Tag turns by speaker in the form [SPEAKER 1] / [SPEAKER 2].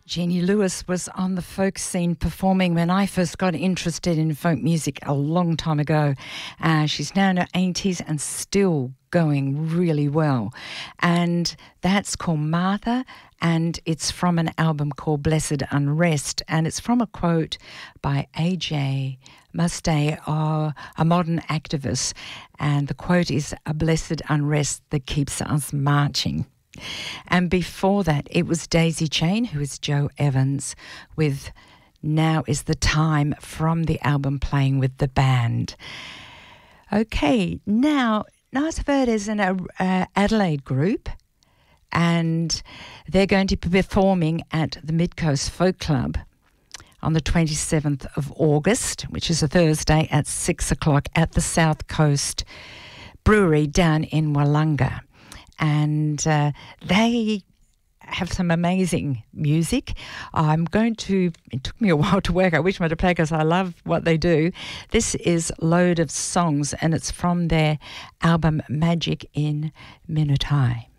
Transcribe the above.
[SPEAKER 1] Jeannie Lewis was on the folk scene performing when I first got interested in folk music a long time ago. She's now in her 80s and still going really well. And that's called Martha, and it's from an album called Blessed Unrest. And it's from a quote by A.J. Muste, a modern activist. And the quote is, "A blessed unrest that keeps us marching." And before that, it was Daisy Chain, who is Jo Evans, with Now Is the Time from the album Playing with the Band. Okay, now, Nice Verde is an Adelaide group, and they're going to be performing at the Midcoast Folk Club on the 27th of August, which is a Thursday at 6 o'clock at the South Coast Brewery down in Wollonga. And they have some amazing music. It took me a while to work out which one to play because I love what they do. This is Load of Songs, and it's from their album Magic in Minutai.